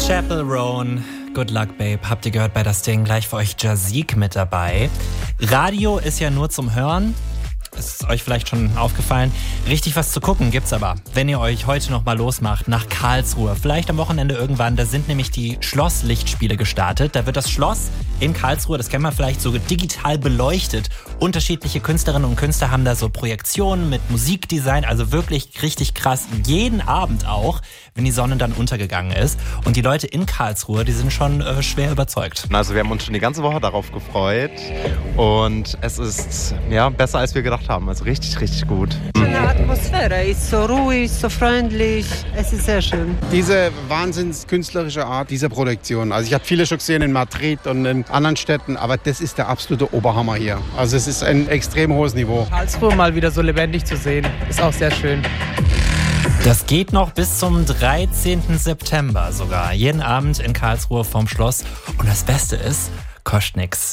Chappell Roan, Good Luck Babe, habt ihr gehört bei das Ding, gleich für euch Jazik mit dabei. Radio ist ja nur zum Hören. Ist euch vielleicht schon aufgefallen. Richtig was zu gucken gibt's aber, wenn ihr euch heute noch mal losmacht nach Karlsruhe. Vielleicht am Wochenende irgendwann, da sind nämlich die Schlosslichtspiele gestartet. Da wird das Schloss in Karlsruhe, das kennt man vielleicht, so digital beleuchtet. Unterschiedliche Künstlerinnen und Künstler haben da so Projektionen mit Musikdesign, also wirklich richtig krass. Jeden Abend auch, wenn die Sonne dann untergegangen ist. Und die Leute in Karlsruhe, die sind schon schwer überzeugt. Also wir haben uns schon die ganze Woche darauf gefreut und es ist besser, als wir gedacht haben. Also richtig, richtig gut. Schöne Atmosphäre, ist so ruhig, so freundlich. Es ist sehr schön. Diese wahnsinns künstlerische Art dieser Produktion. Also ich habe viele schon gesehen in Madrid und in anderen Städten, aber das ist der absolute Oberhammer hier. Also es ist ein extrem hohes Niveau. Karlsruhe mal wieder so lebendig zu sehen, ist auch sehr schön. Das geht noch bis zum 13. September sogar. Jeden Abend in Karlsruhe vorm Schloss. Und das Beste ist, kostet nix.